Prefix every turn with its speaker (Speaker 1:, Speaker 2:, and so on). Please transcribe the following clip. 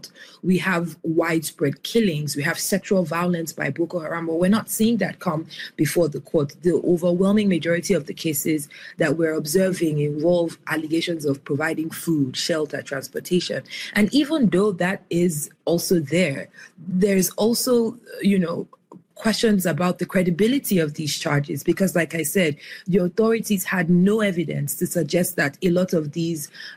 Speaker 1: about. We have widespread killings. We have sexual violence by Boko Haram, but we're not seeing that come before the court. The overwhelming majority of the cases that we're observing involve allegations of providing food, shelter, transportation. And even though that is also there's also, questions about the credibility of these charges, because like I said, the authorities had no evidence to suggest that a lot of these